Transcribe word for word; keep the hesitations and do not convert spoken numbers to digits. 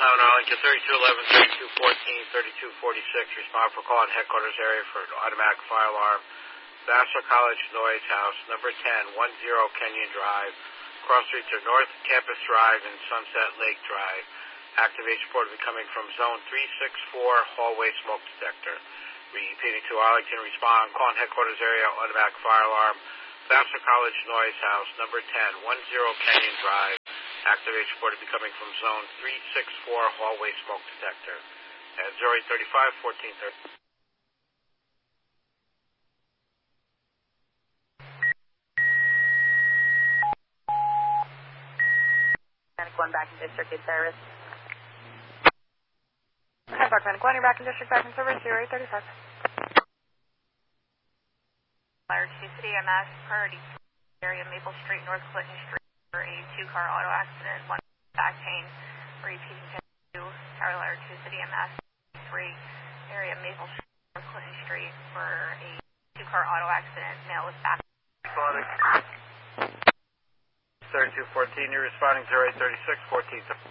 Town Arlington, thirty-two eleven, thirty-two fourteen, thirty-two forty-six. Respond for call in headquarters area for automatic fire alarm. Vassar College Noise House, number ten, ten Kenyon Drive. Cross streets are North Campus Drive and Sunset Lake Drive. Activation report will be coming from zone three six four, hallway smoke detector. Repeating to Arlington, respond, call in headquarters area, automatic fire alarm. Vassar College Noise House, number ten, ten Kenyon Drive. Activation report will be coming from zone three six four, hallway smoke detector. At zero eight thirty-five, fourteen thirty. One back in district in service. Hi, Park One, you're back in district, back in service, zero eight thirty-five. Fire to City M S, priority area Maple Street, North Clinton Street, for a two-car auto accident, one back pain. Repeating to Tower Letter to City M S, three area Maple Street, North Clinton Street, for a two-car auto accident, male with back. thirty-two fourteen, you're responding zero eight thirty-six, fourteen to